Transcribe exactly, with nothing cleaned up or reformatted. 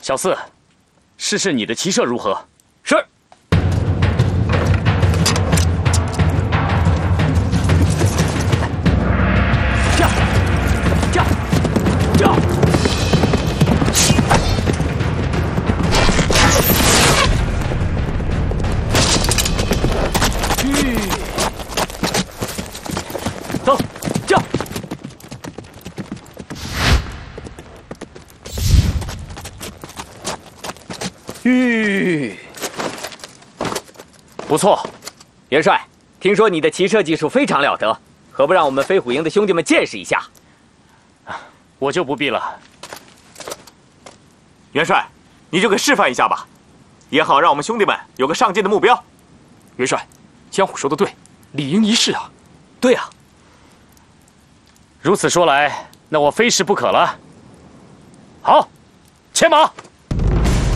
小四，试试你的骑射如何？ 是。驾，驾，驾！吁，走，驾！ 吁， 不错， 元帅，听说你的骑射技术非常了得，何不让我们飞虎营的兄弟们见识一下？ 我就不必了。 元帅，你就给示范一下吧，也好让我们兄弟们有个上进的目标。 元帅，江虎说的对，理应一试啊。 对啊。 如此说来，那我非试不可了。好，牵马。